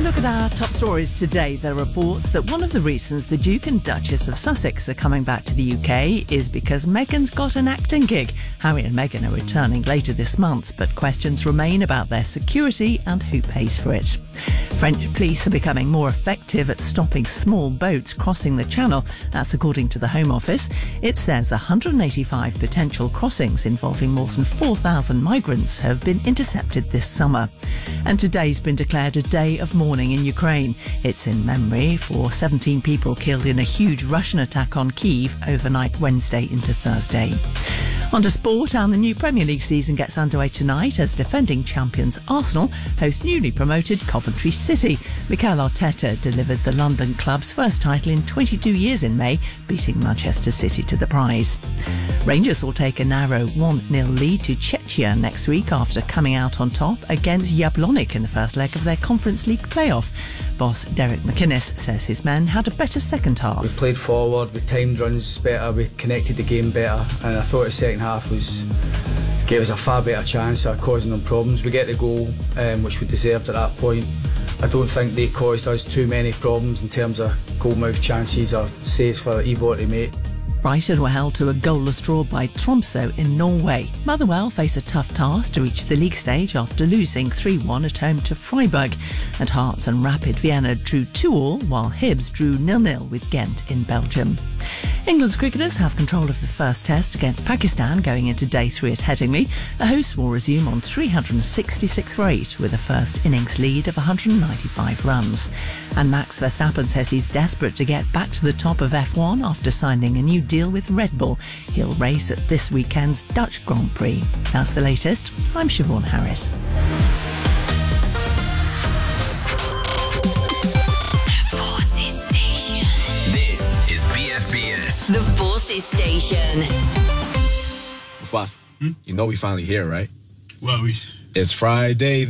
Look at our top stories today. There are reports that one of the reasons the Duke and Duchess of Sussex are coming back to the UK is because Meghan's got an acting gig. Harry and Meghan are returning later this month, but questions remain about their security and who pays for it. French police are becoming more effective at stopping small boats crossing the Channel. That's according to the Home Office. It says 185 potential crossings involving more than 4,000 migrants have been intercepted this summer. And today's been declared a day of mourning in Ukraine. It's in memory for 17 people killed in a huge Russian attack on Kyiv overnight Wednesday into Thursday. On to sport, and the new Premier League season gets underway tonight as defending champions Arsenal host newly promoted Coventry City. Mikel Arteta delivered the London club's first title in 22 years in May, beating Manchester City to the prize. Rangers will take a narrow 1-0 lead to Czechia next week after coming out on top against Jablonec in the first leg of their Conference League playoff. Boss Derek McInnes says his men had a better second half. We played forward, we timed runs better, we connected the game better, and I thought the second half gave us a far better chance of causing them problems. We get the goal, which we deserved at that point. I don't think they caused us too many problems in terms of goal-mouth chances or saves for Ivo to make. Brighton were held to a goalless draw by Tromsø in Norway. Motherwell face a tough task to reach the league stage after losing 3-1 at home to Freiburg. And Hearts and Rapid Vienna drew 2-2, while Hibs drew 0-0 with Ghent in Belgium. England's cricketers have control of the first test against Pakistan going into day 3 at Headingley. The hosts will resume on 366 for 8 with a first innings lead of 195 runs. And Max Verstappen says he's desperate to get back to the top of F1 after signing a new deal with Red Bull. He'll race at this weekend's Dutch Grand Prix. That's the latest. I'm Siobhan Harris. The Forces Station. Boss, you know we finally here, right? Well, It's Friday.